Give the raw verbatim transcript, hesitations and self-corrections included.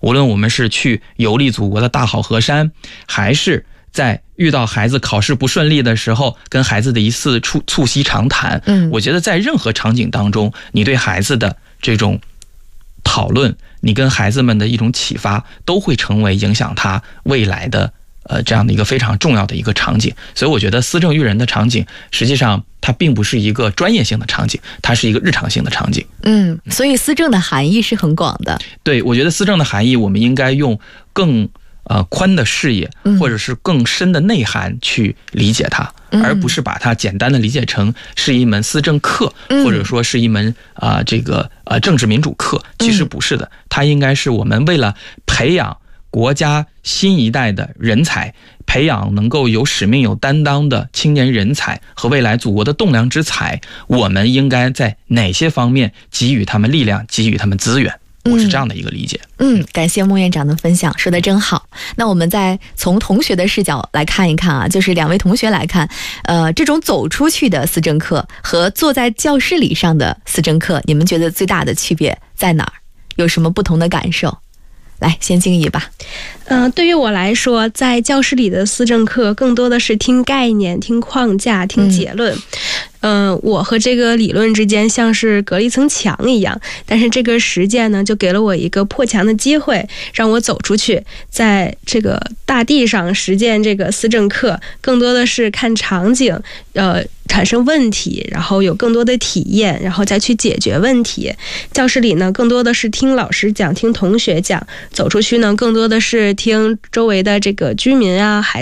无论我们是去游历祖国的大好河山，还是在遇到孩子考试不顺利的时候，跟孩子的一次促促膝长谈， 嗯， 我觉得在任何场景当中，你对孩子的这种讨论，你跟孩子们的一种启发，都会成为影响他未来的呃这样的一个非常重要的一个场景。所以我觉得思政育人的场景，实际上它并不是一个专业性的场景，它是一个日常性的场景。 嗯，所以思政的含义是很广的。 对，我觉得思政的含义，我们应该用更呃宽的视野，或者是更深的内涵去理解它， 嗯、 而不是把它简单的理解成是一门思政课， 嗯、 或者说是一门啊、呃、这个呃政治民主课。其实不是的，它应该是我们为了培养国家新一代的人才，培养能够有使命有担当的青年人才和未来祖国的栋梁之才，我们应该在哪些方面给予他们力量，给予他们资源。我是这样的一个理解。 嗯，感谢孟院长的分享，说得真好。那我们再从同学的视角来看一看啊，就是两位同学来看，呃，这种走出去的思政课和坐在教室里上的思政课，你们觉得最大的区别在哪儿？有什么不同的感受？来，先静怡吧。 嗯、呃，对于我来说，在教室里的思政课更多的是听概念、听框架、听结论。嗯、呃，我和这个理论之间像是隔了一层墙一样，但是这个实践呢，就给了我一个破墙的机会，让我走出去，在这个大地上实践这个思政课，更多的是看场景，呃，产生问题，然后有更多的体验，然后再去解决问题。教室里呢，更多的是听老师讲，听同学讲；走出去呢，更多的是听周围的这个居民啊、孩